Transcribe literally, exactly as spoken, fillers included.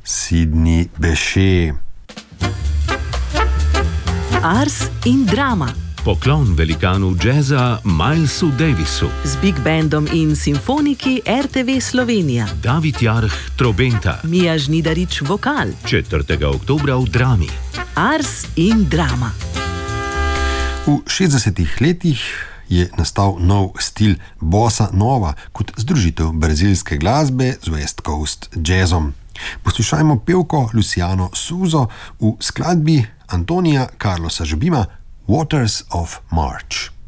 Sidney Bechet. Ars in drama. Poklon velikanu džeza Milesu Davisu. Z Big Bandom in simfoniki R T V Slovenija. David Jarh trobenta. Mija Žnidarič vokal. četrtega oktobra v Drami. Ars in drama. V šestdesetih letih je nastal nov stil bossa nova kot združitev brazilske glasbe z West Coast jazzom. Poslušajmo pevko Luciano Souzo v skladbi Antonija Carlosa Jobima Waters of March.